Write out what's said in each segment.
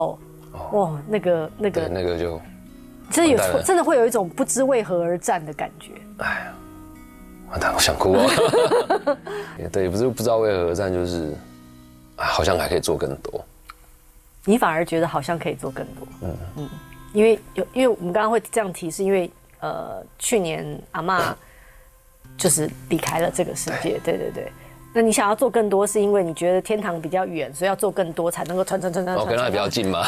哇，那个对，那个就真的会有一种不知为何而战的感觉。 哎呀，完蛋，我想哭哦。对，不是不知道为何而战，就是好像还可以做更多。 你反而觉得好像可以做更多。因为我们刚刚会这样提，是因为去年阿嬷就是离开了这个世界。对。那你想要做更多，是因为你觉得天堂比较远，所以要做更多才能够传。 我跟他比较近嘛。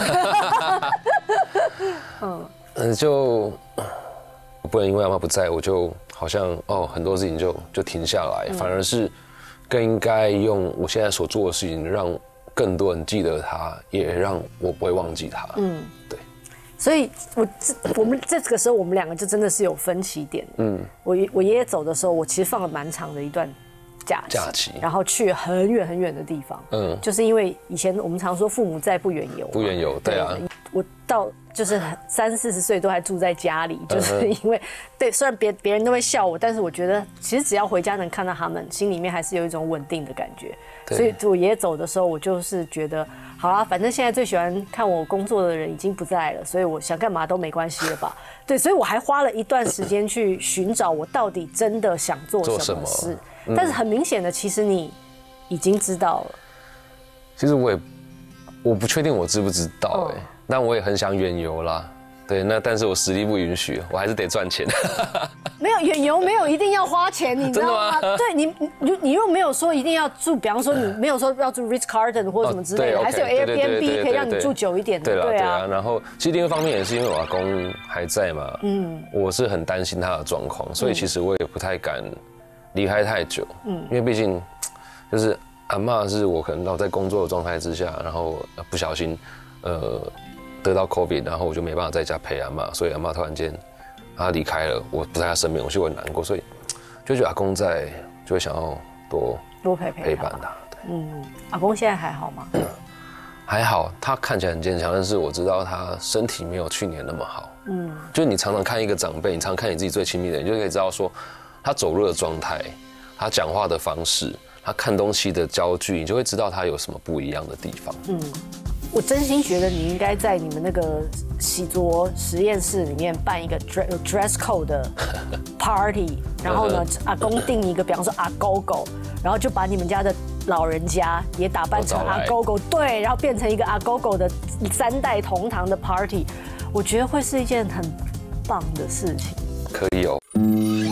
就不能因为阿嬷不在，我就好像很多事情就停下来，反而是更应该用我现在所做的事情，让更多人记得他，也让我不会忘记他。对。 所以我们这个时候，我们两个就真的是有分歧点。我爷爷走的时候，我其实放了蛮长的一段假期，然后去很远很远的地方。就是因为以前我们常说父母在不远游。不远游，对啊。 我到就是30-40岁都还住在家里，就是因为对，虽然别人都会笑我，但是我觉得其实只要回家能看到他们，心里面还是有一种稳定的感觉。所以我爷爷走的时候，我就是觉得，好啦，反正现在最喜欢看我工作的人已经不在了，所以我想干嘛都没关系了吧？对，所以我还花了一段时间去寻找我到底真的想做什么事。但是很明显的，其实你已经知道了。 其实我不确定我知不知道但我也很想远游啦。对，但是我实力不允许，我还是得赚钱。 没有远游，没有一定要花钱，你知道吗？对你又没有说一定要住，比方说你没有说要住 Ritz Carlton 或什么之类的，还是有 Airbnb 可以让你住久一点的。 对啊。然后其实另一方面也是因为我阿公还在嘛，我是很担心他的状况，所以其实我也不太敢离开太久，因为毕竟就是阿嬷是我可能在工作的状态之下，然后不小心得到 COVID， 然后我就没办法在家陪阿嬷，所以阿嬷突然间她离开了，我不在她身边，我就很难过，所以就觉得阿公在，就会想要多陪伴他。 阿公现在还好吗？ 还好，他看起来很坚强，但是我知道他身体没有去年那么好。就是你常常看一个长辈，你常常看你自己最亲密的人，你就可以知道说他走路的状态，他讲话的方式，他看东西的焦距，你就会知道他有什么不一样的地方。 我真心觉得你应该在你们那个洗濯实验室里面办一个 dress code 的 party， 然后呢，阿公定一个，比方说阿狗狗，然后就把你们家的老人家也打扮成阿狗狗，对，然后变成一个阿狗狗的3代同堂的 party， 我觉得会是一件很棒的事情。 可以哦。